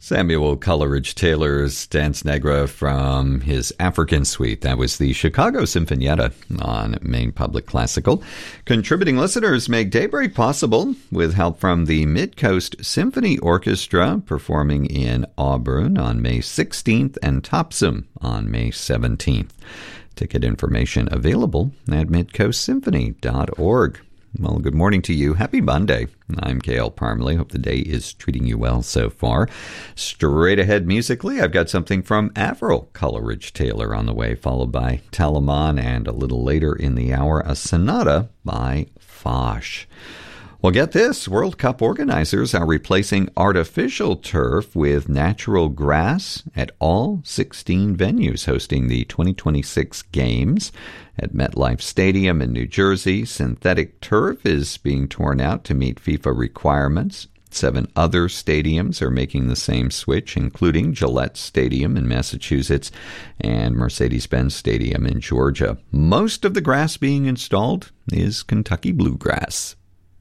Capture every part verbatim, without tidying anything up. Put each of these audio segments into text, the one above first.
Samuel Coleridge Taylor's Danse Negre from his African Suite. That was the Chicago Sinfonietta on Maine Public Classical. Contributing listeners make Daybreak possible with help from the Mid-Coast Symphony Orchestra, performing in Auburn on May sixteenth and Topsom on May seventeenth. Ticket information available at mid coast symphony dot org. Well, good morning to you. Happy Monday. I'm Gail Parmalee. Hope the day is treating you well so far. Straight ahead musically, I've got something from Avril Coleridge Taylor on the way, followed by Telemann, and a little later in the hour, a sonata by Foch. Well, get this. World Cup organizers are replacing artificial turf with natural grass at all sixteen venues hosting the twenty twenty-six games. At MetLife Stadium in New Jersey, synthetic turf is being torn out to meet FIFA requirements. Seven other stadiums are making the same switch, including Gillette Stadium in Massachusetts and Mercedes-Benz Stadium in Georgia. Most of the grass being installed is Kentucky bluegrass.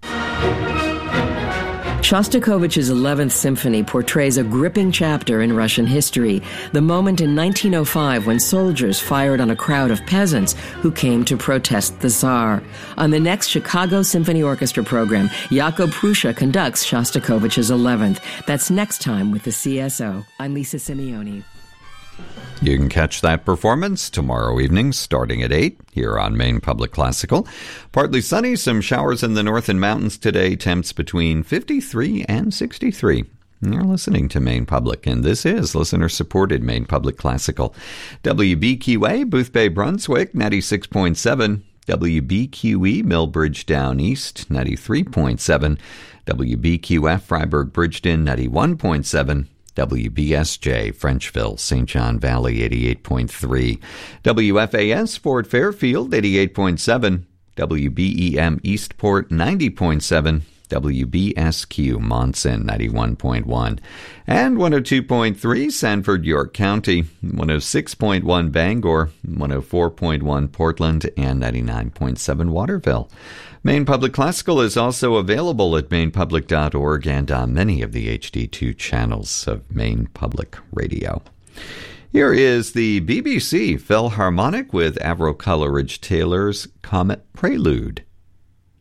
Shostakovich's eleventh Symphony portrays a gripping chapter in Russian history, the moment in nineteen oh five when soldiers fired on a crowd of peasants who came to protest the Tsar. On the next Chicago Symphony Orchestra program, Jakub Prussia conducts Shostakovich's eleventh. That's next time with the C S O. I'm Lisa Simeone. You can catch that performance tomorrow evening starting at eight here on Maine Public Classical. Partly sunny, some showers in the north and mountains today, temps between fifty-three and sixty-three. You're listening to Maine Public, and this is listener-supported Maine Public Classical. W B Q A, Boothbay, Brunswick, ninety-six point seven. W B Q E, Millbridge Down East, ninety-three point seven. W B Q F, Freiburg Bridgeton, ninety-one point seven. W B S J, Frenchville, Saint John Valley, eighty-eight point three. W F A S, Fort Fairfield, eighty-eight point seven. W B E M, Eastport, ninety point seven. W B S Q, Monson, ninety-one point one. And one oh two point three, Sanford, York County, one oh six point one, Bangor, one oh four point one, Portland, and ninety-nine point seven, Waterville. Maine Public Classical is also available at maine public dot org and on many of the H D two channels of Maine Public Radio. Here is the B B C Philharmonic with Avril Coleridge Taylor's Comet Prelude.